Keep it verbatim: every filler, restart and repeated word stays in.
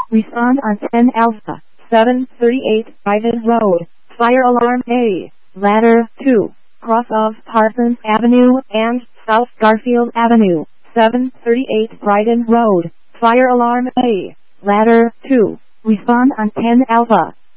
Respond on ten Alpha, seven thirty-eight Brighton Road, Fire Alarm A, Ladder two, cross of Parsons Avenue and South Garfield Avenue, seven thirty-eight Brighton Road, Fire Alarm A, Ladder two. Respond on ten Alpha.